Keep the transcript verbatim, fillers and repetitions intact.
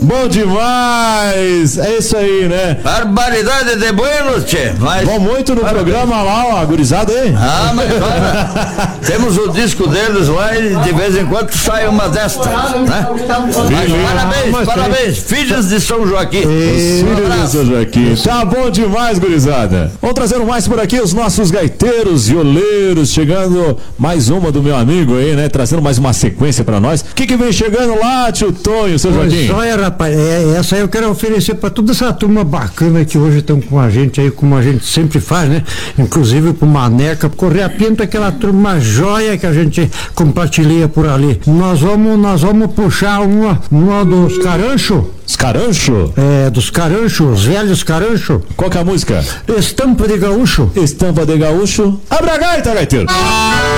Bom demais! É isso aí, né? Barbaridade de buenos, tchê. Mas... Bom muito no Parabéns. programa lá, ó, a gurizada aí. Ah, mas olha, temos o disco deles lá e de vez em quando sai uma destas, né? Mas parabéns, mas parabéns, filhos de São Joaquim. Filho de São Joaquim. Tá bom demais, gurizada. Vamos trazendo mais por aqui os nossos gaiteiros, violeiros, chegando mais uma do meu amigo aí, né? Trazendo mais uma sequência pra nós. O que que vem chegando lá, tio Tonho, seu Joaquim? Olha, rapaz, é, essa aí eu quero oferecer pra toda essa turma bacana que hoje estão com a gente aí, como a gente sempre faz, né? Inclusive pro Maneca, Correia Pinto, aquela turma joia que a gente compartilha por ali. Nós vamos, nós vamos puxar uma, uma dos caranchos. Os carancho? É, dos caranchos, os velhos caranchos. Qual que é a música? Estampa de gaúcho. Estampa de gaúcho. Abra a gaita, gaiteiro!